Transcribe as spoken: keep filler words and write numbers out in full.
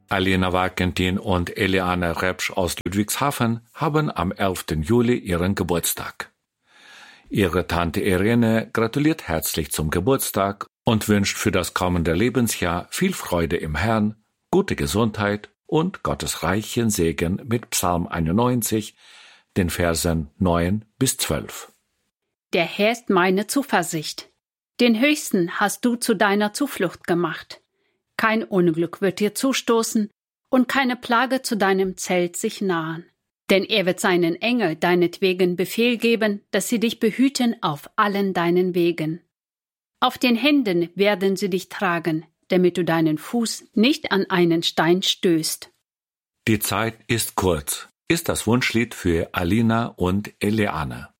Alina Valentin und Eliane Repsch aus Ludwigshafen haben am elften Juli ihren Geburtstag. Ihre Tante Irene gratuliert herzlich zum Geburtstag und wünscht für das kommende Lebensjahr viel Freude im Herrn, gute Gesundheit und Gottes reichen Segen mit Psalm einundneunzig, den Versen neun bis zwölf. Der Herr ist meine Zuversicht. Den Höchsten hast du zu deiner Zuflucht gemacht. Kein Unglück wird dir zustoßen und keine Plage zu deinem Zelt sich nahen. Denn er wird seinen Engel deinetwegen Befehl geben, dass sie dich behüten auf allen deinen Wegen. Auf den Händen werden sie dich tragen, damit du deinen Fuß nicht an einen Stein stößt. Die Zeit ist kurz, ist das Wunschlied für Alina und Eliane.